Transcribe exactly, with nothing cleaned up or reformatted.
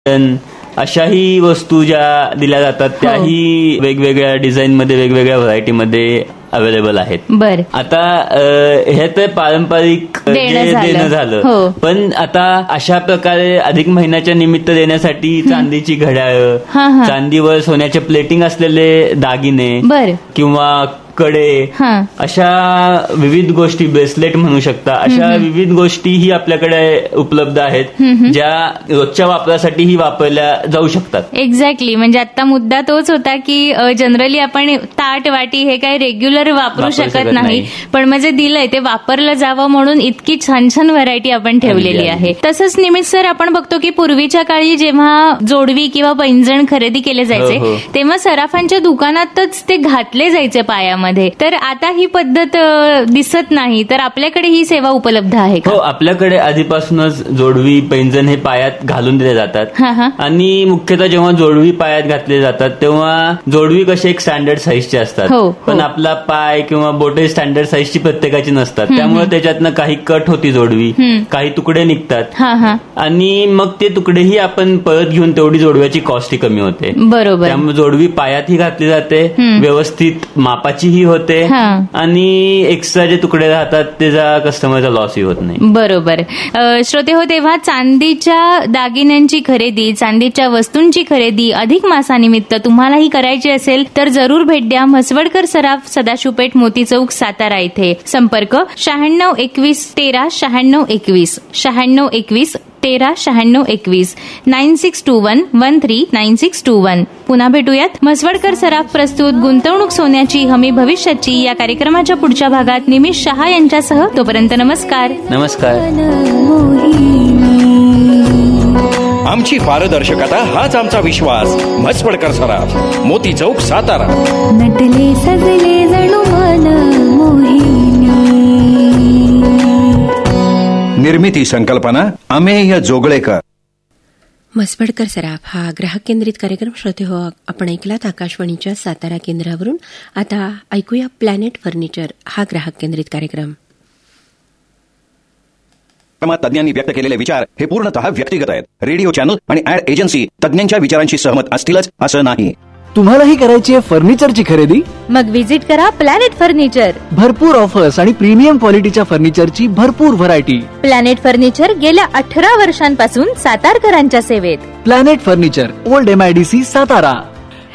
अशाही वस्तू ज्या दिल्या जातात त्याही वेगवेगळ्या डिझाईन मध्ये वेगवेगळ्या व्हरायटी मध्ये अवेलेबल आहेत. बर, आता हे तर पारंपरिक देणं झालं, पण आता अशा प्रकारे अधिक महिन्याच्या निमित्त देण्यासाठी चांदीची घड्याळ, चांदीवर सोन्याचे प्लेटिंग असलेले दागिने किंवा कडे, अशा विविध गोष्टी, ब्रेसलेट म्हणू शकता, अशा विविध गोष्टीही आपल्याकडे उपलब्ध आहेत ज्या रोजच्या वापरासाठीही वापरल्या जाऊ शकतात. एक्झॅक्टली, म्हणजे आता मुद्दा तोच होता की जनरली आपण ताट वाटी हे काही रेग्युलर वापरू शकत नाही, पण म्हणजे दिलंय ते वापरलं जावं म्हणून इतकी छान छान व्हरायटी आपण ठेवलेली आहे. तसंच निमित्त सर, आपण बघतो की पूर्वीच्या काळी जेव्हा जोडवी किंवा पैंजण खरेदी केले जायचे तेव्हा सराफांच्या दुकानातच ते घातले जायचे पायामध्ये, तर आता ही पद्धत दिसत नाही, तर आपल्याकडे ही सेवा उपलब्ध आहे का? हो, आपल्याकडे आधीपासूनच जोडवी पैंजण हे पायात घालून दिले जातात. आणि मुख्यतः जेव्हा जोडवी पायात घातले जातात तेव्हा जोडवी कशी एक स्टँडर्ड साईजची असतात, पण आपला पाय किंवा बोटे स्टँडर्ड साईजची प्रत्येकाची नसतात, त्यामुळे त्याच्यातनं काही कट होती जोडवी, काही तुकडे निघतात आणि मग ते तुकडेही आपण परत घेऊन तेवढी जोडव्याची कॉस्ट कमी होते. बरोबर, त्यामुळे जोडवी पायातही घातली जाते, व्यवस्थित मापाचीही होते आणि एक्स्ट्रा जे तुकडे राहतात त्याचा कस्टमरचा लॉसही होत नाही. बरोबर. श्रोते हो, तेव्हा चांदीच्या दागिन्यांची खरेदी, चांदीच्या वस्तूंची खरेदी अधिक मासानिमित्त तुम्हालाही करायची असेल तर जरूर भेट द्या म्हसवडकर सराफ, सदाशिवपेठ, मोती चौक, सातारा इथे. संपर्क शहाण्णव एकवीस तेरा शहाण्णव एकवीस शहाण्णव एकवीस तेरा शहाण्णव एकवीस nine six to one one three nine six to one. पुन्हा भेटूयात म्हसवडकर सराफ प्रस्तुत गुंतवणूक सोन्याची हमी भविष्याची या कार्यक्रमाच्या पुढच्या भागात निमिष शहा यांच्यासह. तोपर्यंत नमस्कार. नमस्कार. आमची पारदर्शकता हाच आमचा विश्वास. म्हसवडकर सराफ, मोती चौक, सातारा. नटले सजले जणू मन मोहिनी. निर्मिती संकल्पना अमेय जोगळेकर. म्हसवडकर सराफ हा ग्राहक केंद्रित कार्यक्रम श्रोते हो आपण ऐकलात आकाशवाणीच्या सातारा केंद्रावरून. आता ऐकूया प्लॅनेट फर्निचर हा ग्राहक केंद्रित कार्यक्रम. तज्ञांनी व्यक्त केलेले विचार हे पूर्णतः व्यक्तिगत आहेत. रेडिओ चॅनल आणि ऍड एजन्सी तज्ञांच्या विचारांशी सहमत असतीलच असं नाही. तुम्हालाही करायची आहे फर्निचरची खरेदी? मग विजिट करा प्लॅनेट फर्निचर. भरपूर ऑफर्स आणि प्रीमियम क्वालिटीच्या फर्निचरची भरपूर व्हरायटी. प्लॅनेट फर्निचर गेल्या अठरा वर्षांपासून सातारकरांच्या सेवेत. Planet furniture, old MIDC, Satara.